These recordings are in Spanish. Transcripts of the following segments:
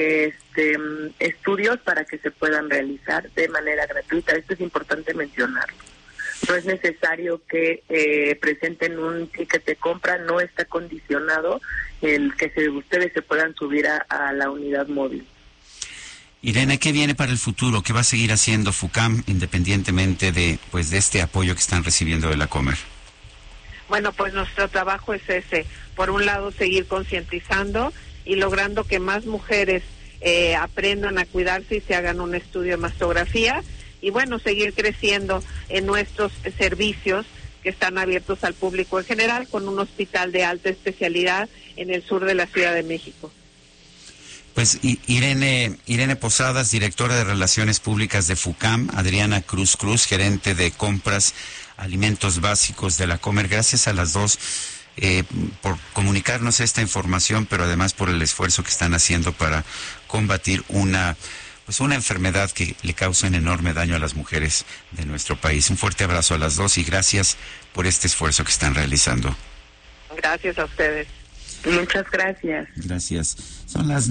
estudios para que se puedan realizar de manera gratuita. Esto es importante mencionarlo. No es necesario que presenten un ticket de compra, no está condicionado el que ustedes se puedan subir a la unidad móvil. Irene, ¿qué viene para el futuro? ¿Qué va a seguir haciendo FUCAM independientemente de este apoyo que están recibiendo de la Comer? Bueno, pues nuestro trabajo es ese. Por un lado, seguir concientizando y logrando que más mujeres aprendan a cuidarse y se hagan un estudio de mastografía. Y bueno, seguir creciendo en nuestros servicios que están abiertos al público en general, con un hospital de alta especialidad en el sur de la Ciudad de México. Pues Irene Posadas, directora de Relaciones Públicas de FUCAM, Adriana Cruz, gerente de compras, alimentos básicos de la Comer. Gracias a las dos por comunicarnos esta información, pero además por el esfuerzo que están haciendo para combatir una enfermedad que le causa un enorme daño a las mujeres de nuestro país. Un fuerte abrazo a las dos y gracias por este esfuerzo que están realizando. Gracias a ustedes. Muchas gracias. Gracias. Son las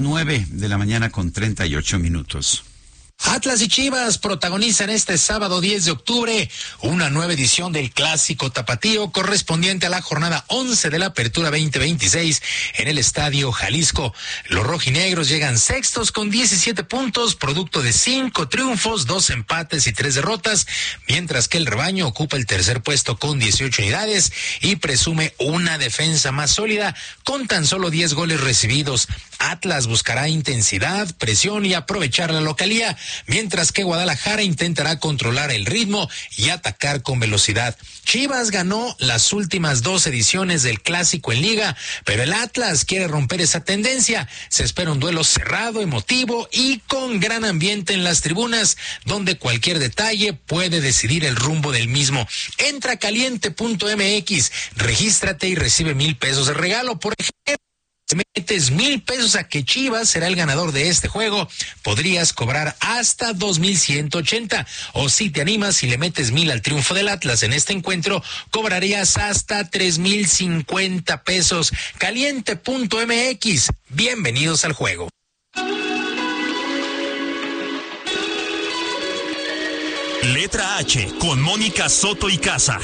9:38 a.m. Atlas y Chivas protagonizan este sábado 10 de octubre una nueva edición del Clásico Tapatío correspondiente a la jornada 11 de la Apertura 2026 en el Estadio Jalisco. Los rojinegros llegan sextos con 17 puntos, producto de 5 triunfos, 2 empates y 3 derrotas, mientras que el rebaño ocupa el tercer puesto con 18 unidades y presume una defensa más sólida con tan solo 10 goles recibidos. Atlas buscará intensidad, presión y aprovechar la localía, mientras que Guadalajara intentará controlar el ritmo y atacar con velocidad. Chivas ganó las últimas 2 ediciones del Clásico en Liga, pero el Atlas quiere romper esa tendencia. Se espera un duelo cerrado, emotivo y con gran ambiente en las tribunas, donde cualquier detalle puede decidir el rumbo del mismo. Entra a caliente.mx, regístrate y recibe $1,000 de regalo. Por ejemplo, si metes $1,000 a que Chivas será el ganador de este juego, podrías cobrar hasta 2,180. O si te animas y le metes 1,000 al triunfo del Atlas en este encuentro, cobrarías hasta 3,050 pesos. Caliente.mx. Bienvenidos al juego. Letra H con Mónica Soto y Casa.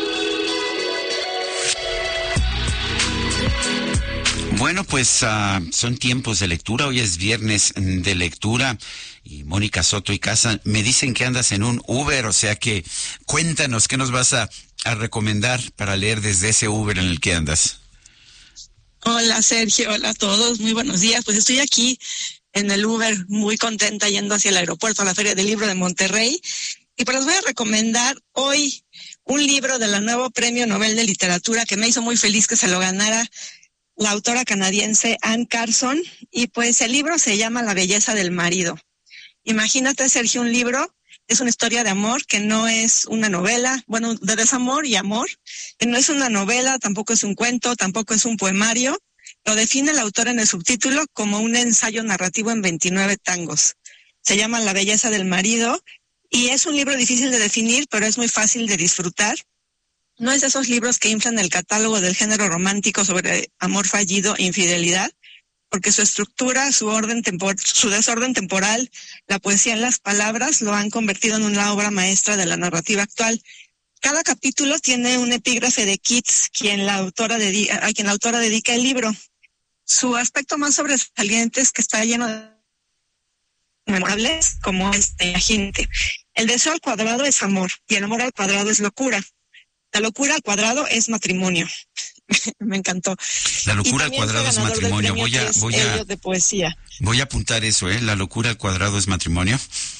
Bueno, pues son tiempos de lectura. Hoy es viernes de lectura y Mónica Soto y Casa, me dicen que andas en un Uber, o sea que cuéntanos qué nos vas a recomendar para leer desde ese Uber en el que andas. Hola Sergio, hola a todos, muy buenos días. Pues estoy aquí en el Uber muy contenta yendo hacia el aeropuerto a la Feria del Libro de Monterrey y pues les voy a recomendar hoy un libro del nuevo Premio Nobel de Literatura que me hizo muy feliz que se lo ganara la autora canadiense Anne Carson, y pues el libro se llama La belleza del marido. Imagínate, Sergio, un libro, es una historia de amor que no es una novela, bueno, de desamor y amor, que no es una novela, tampoco es un cuento, tampoco es un poemario. Lo define la autora en el subtítulo como un ensayo narrativo en 29 tangos. Se llama La belleza del marido y es un libro difícil de definir, pero es muy fácil de disfrutar. No es de esos libros que inflan el catálogo del género romántico sobre amor fallido e infidelidad, porque su estructura, su desorden temporal, la poesía en las palabras lo han convertido en una obra maestra de la narrativa actual. Cada capítulo tiene un epígrafe de Keats, a quien la autora dedica el libro. Su aspecto más sobresaliente es que está lleno de memorables como imagínate. El deseo al cuadrado es amor y el amor al cuadrado es locura. La locura al cuadrado es matrimonio. Me encantó. La locura al cuadrado es matrimonio. De poesía. Voy a apuntar eso, La locura al cuadrado es matrimonio.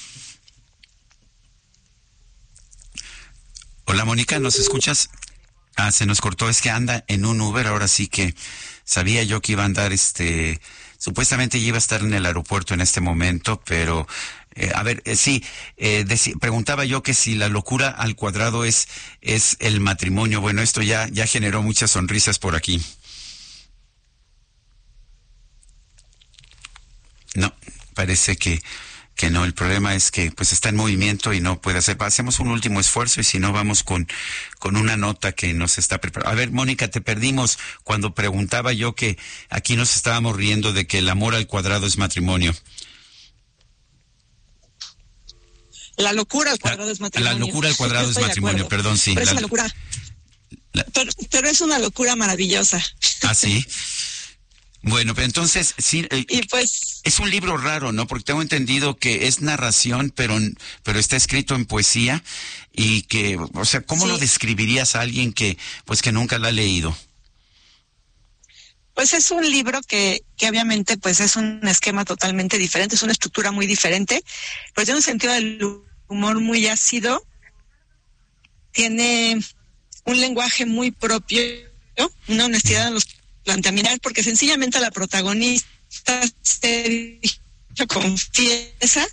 Hola, Mónica, ¿nos escuchas? Se nos cortó, es que anda en un Uber, ahora sí que sabía yo que iba a andar, supuestamente ya iba a estar en el aeropuerto en este momento, pero preguntaba yo que si la locura al cuadrado es el matrimonio. Bueno, esto ya generó muchas sonrisas por aquí. No, parece que que no, el problema es que pues está en movimiento y no puede hacer. Hacemos un último esfuerzo y si no vamos con una nota que nos está preparando. A ver, Mónica, te perdimos cuando preguntaba yo que aquí nos estábamos riendo de que el amor al cuadrado es matrimonio. La locura al cuadrado es matrimonio. La locura al cuadrado es matrimonio, perdón, sí. Pero es una locura. Pero es una locura maravillosa. ¿Ah, sí? Bueno, pero entonces, sí, y pues es un libro raro, ¿no? Porque tengo entendido que es narración, pero está escrito en poesía y que, o sea, ¿cómo lo describirías a alguien que nunca lo ha leído? Pues es un libro que obviamente pues es un esquema totalmente diferente, es una estructura muy diferente, pero tiene un sentido del humor muy ácido, tiene un lenguaje muy propio, una honestidad en los planteamientos, porque sencillamente la protagonista se confiesa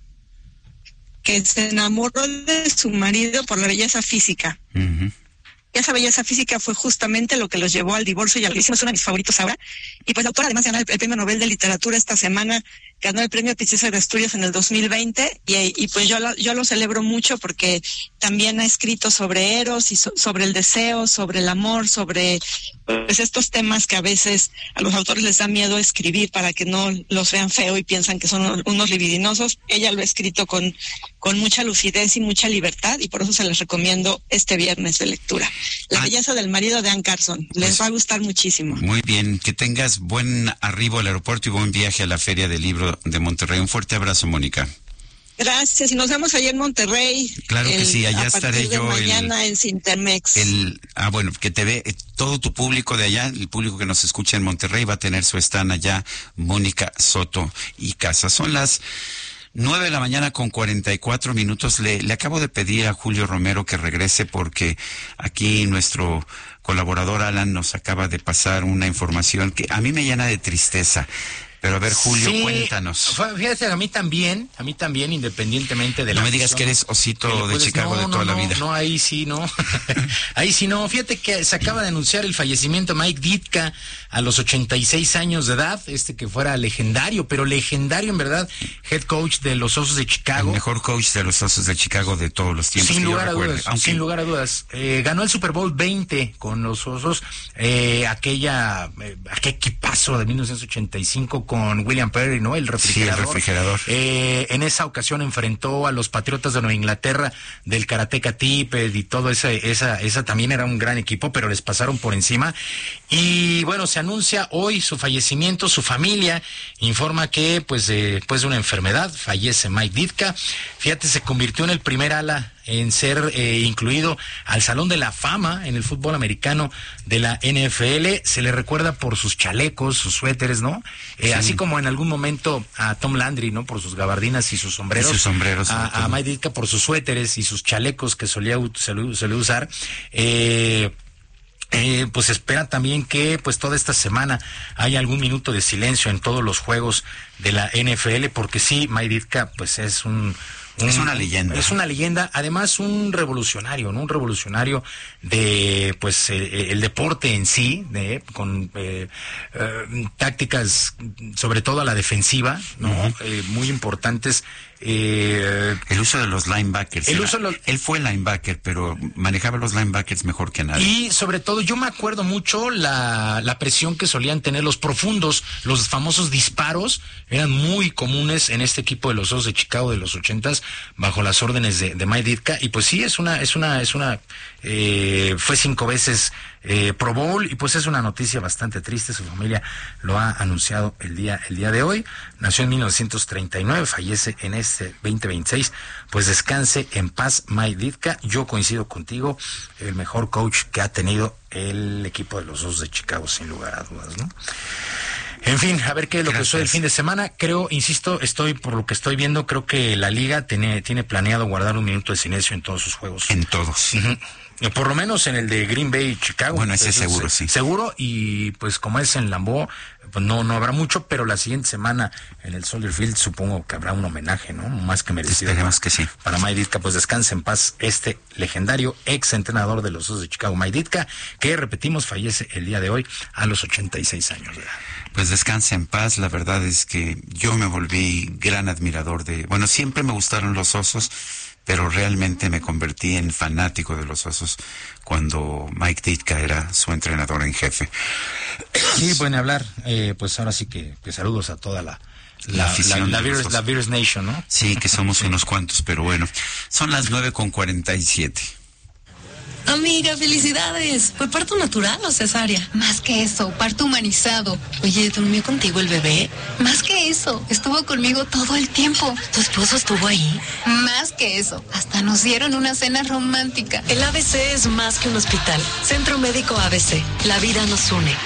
que se enamoró de su marido por la belleza física. Uh-huh. Y esa belleza física fue justamente lo que los llevó al divorcio y al divorcio. Es uno de mis favoritos ahora. Y pues la autora además ganó el Premio Nobel de Literatura esta semana, ganó el Premio Princesa de Asturias en el 2020 y pues yo lo celebro mucho porque también ha escrito sobre Eros y sobre el deseo, sobre el amor, sobre pues estos temas que a veces a los autores les da miedo escribir para que no los vean feo y piensan que son unos libidinosos. Ella lo ha escrito con mucha lucidez y mucha libertad y por eso se les recomiendo este viernes de lectura. La belleza del marido de Anne Carson. Les va a gustar muchísimo. Muy bien, que tengas buen arribo al aeropuerto y buen viaje a la Feria del Libro de Monterrey. Un fuerte abrazo, Mónica. Gracias, y nos vemos allá en Monterrey. Claro que sí, allá estaré yo. Mañana en Cintermex. Bueno, que te ve todo tu público de allá, el público que nos escucha en Monterrey va a tener su stand allá, Mónica Soto y Casa. Son las 9:44 a.m. Le acabo de pedir a Julio Romero que regrese porque aquí nuestro colaborador Alan nos acaba de pasar una información que a mí me llena de tristeza. Pero a ver, Julio, sí, cuéntanos. Fíjate, a mí también, independientemente de la... No me digas que eres osito de Chicago de toda la vida. No, ahí sí, no. Ahí sí, no. Fíjate que se acaba de anunciar el fallecimiento de Mike Ditka a los 86 años de edad, que fuera legendario, pero legendario en verdad, head coach de los Osos de Chicago. El mejor coach de los Osos de Chicago de todos los tiempos. Sin lugar a dudas. Ganó el Super Bowl 20 con los Osos, aquel equipazo de 1985 con William Perry, ¿no? El refrigerador. Sí, el refrigerador. En esa ocasión enfrentó a los Patriotas de Nueva Inglaterra del Karateka Tippett y todo esa también era un gran equipo, pero les pasaron por encima. Y bueno, se anuncia hoy su fallecimiento. Su familia informa que pues después de una enfermedad fallece Mike Ditka. Fíjate, se convirtió en el primer ala en ser incluido al Salón de la Fama en el fútbol americano de la NFL. Se le recuerda por sus chalecos, sus suéteres, ¿no? Sí. Así como en algún momento a Tom Landry, ¿no? Por sus gabardinas y sus sombreros. A Mike Ditka por sus suéteres y sus chalecos que solía usar. Pues espera también que pues toda esta semana haya algún minuto de silencio en todos los juegos de la NFL, porque sí, Mike Ditka pues es una leyenda. Es una leyenda, además un revolucionario, ¿no? Un revolucionario de pues el deporte en sí, con tácticas sobre todo a la defensiva, ¿no? Uh-huh. Muy importantes. El uso de los linebackers. Él fue linebacker, pero manejaba los linebackers mejor que nadie. Y sobre todo, yo me acuerdo mucho la presión que solían tener los profundos, los famosos disparos, eran muy comunes en este equipo de los Osos de Chicago de los 80s, bajo las órdenes de Mike Ditka. Y pues sí, fue 5 veces Pro Bowl, y pues es una noticia bastante triste. Su familia lo ha anunciado el día de hoy. Nació en 1939, fallece en este 2026. Pues descanse en paz Mike Ditka. Yo coincido contigo, el mejor coach que ha tenido el equipo de los Osos de Chicago, sin lugar a dudas, ¿no? En fin, a ver qué es lo que sucede el fin de semana. Creo, insisto, por lo que estoy viendo, creo que la liga tiene planeado guardar un minuto de silencio en todos sus juegos. En todos. Uh-huh. Por lo menos en el de Green Bay, Chicago. Bueno, ese seguro, sí. Seguro, y pues como es en Lambeau, pues no habrá mucho, pero la siguiente semana en el Soldier Field supongo que habrá un homenaje, ¿no? Más que merecido. Esperemos que sí. Para Mike Ditka, pues descanse en paz este legendario ex entrenador de los Osos de Chicago, Mike Ditka, que repetimos, fallece el día de hoy a los 86 años de edad. Pues descanse en paz. La verdad es que yo me volví gran admirador bueno, siempre me gustaron los Osos, pero realmente me convertí en fanático de los Osos cuando Mike Ditka era su entrenador en jefe. Sí, pueden hablar. Pues ahora sí que saludos a toda la afición la Bears Nation, ¿no? Sí, que somos unos cuantos, pero bueno. Son las 9:47. Amiga, felicidades. ¿Fue parto natural o cesárea? Más que eso, parto humanizado. Oye, ¿durmió contigo el bebé? Más que eso, estuvo conmigo todo el tiempo. ¿Tu esposo estuvo ahí? Más que eso, hasta nos dieron una cena romántica. El ABC es más que un hospital. Centro Médico ABC. La vida nos une.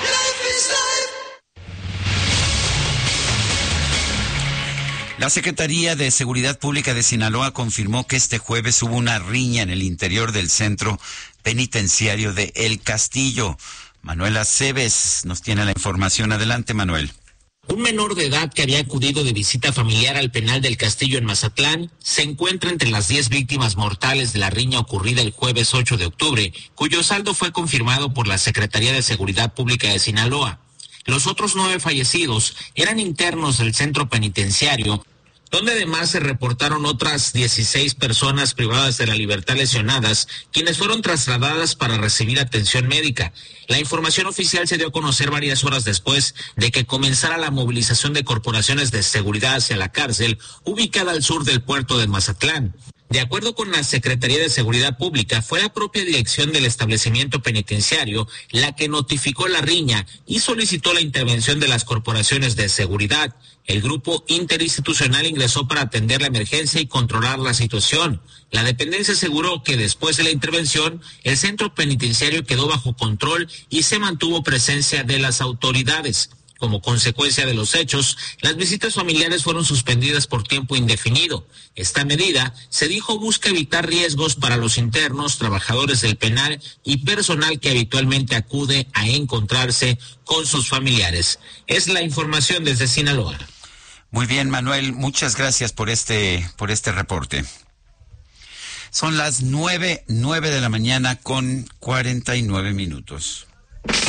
La Secretaría de Seguridad Pública de Sinaloa confirmó que este jueves hubo una riña en el interior del centro penitenciario de El Castillo. Manuel Aceves nos tiene la información. Adelante, Manuel. Un menor de edad que había acudido de visita familiar al penal del Castillo en Mazatlán se encuentra entre las 10 víctimas mortales de la riña ocurrida el jueves 8 de octubre, cuyo saldo fue confirmado por la Secretaría de Seguridad Pública de Sinaloa. Los otros 9 fallecidos eran internos del centro penitenciario, donde además se reportaron otras 16 personas privadas de la libertad lesionadas, quienes fueron trasladadas para recibir atención médica. La información oficial se dio a conocer varias horas después de que comenzara la movilización de corporaciones de seguridad hacia la cárcel, ubicada al sur del puerto de Mazatlán. De acuerdo con la Secretaría de Seguridad Pública, fue la propia dirección del establecimiento penitenciario la que notificó la riña y solicitó la intervención de las corporaciones de seguridad. El grupo interinstitucional ingresó para atender la emergencia y controlar la situación. La dependencia aseguró que después de la intervención, el centro penitenciario quedó bajo control y se mantuvo presencia de las autoridades. Como consecuencia de los hechos, las visitas familiares fueron suspendidas por tiempo indefinido. Esta medida, se dijo, busca evitar riesgos para los internos, trabajadores del penal y personal que habitualmente acude a encontrarse con sus familiares. Es la información desde Sinaloa. Muy bien, Manuel, muchas gracias por este reporte. Son las 9:09 de la mañana con 49 minutos.